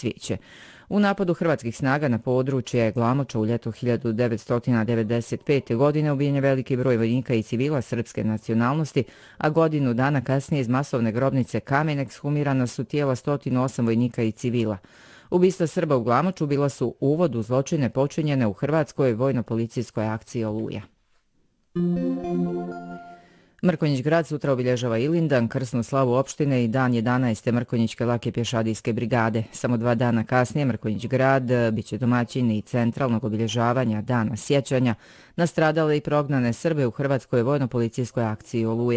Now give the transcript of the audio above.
cvijeće. U napadu hrvatskih snaga na područje Glamoča u ljetu 1995. godine ubijen je veliki broj vojnika i civila srpske nacionalnosti, a godinu dana kasnije iz masovne grobnice Kamen ekshumirana su tijela 108 vojnika i civila. Ubistva Srba u Glamoču bila su uvod u zločine počinjene u hrvatskoj vojno-policijskoj akciji Oluja. Mrkonjić grad sutra obilježava Ilindan, krsnu slavu opštine i dan 11. Mrkonjićke lake pješadijske brigade. Samo 2 dana kasnije Mrkonjić grad biće domaćin i centralnog obilježavanja dana sjećanja na stradale i prognane Srbe u hrvatskoj vojno-policijskoj akciji Oluja.